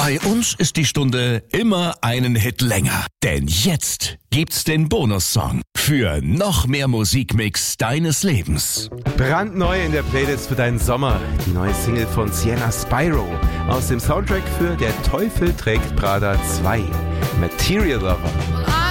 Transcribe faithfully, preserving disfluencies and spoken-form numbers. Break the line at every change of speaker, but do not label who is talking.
Bei uns ist die Stunde immer einen Hit länger. Denn jetzt gibt's den Bonussong für noch mehr Musikmix deines Lebens.
Brandneu in der Playlist für deinen Sommer. Die neue Single von Sienna Spyro aus dem Soundtrack für Der Teufel trägt Prada zwei. Material Lover.